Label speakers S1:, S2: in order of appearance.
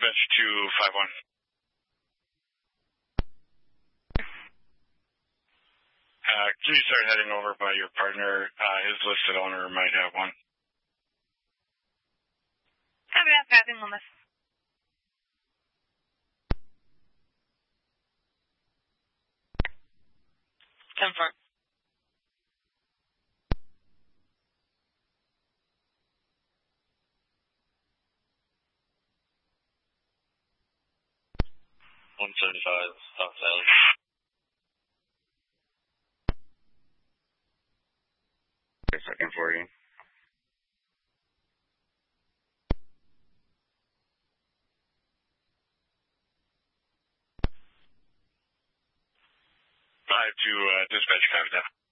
S1: dispatch to 5-1. Can you start heading over by your partner? His listed owner might have one.
S2: Copy that, passing Loomis.
S3: Confirm.
S4: $175 South Valley.
S5: Second for you.
S1: To dispatch, copy that.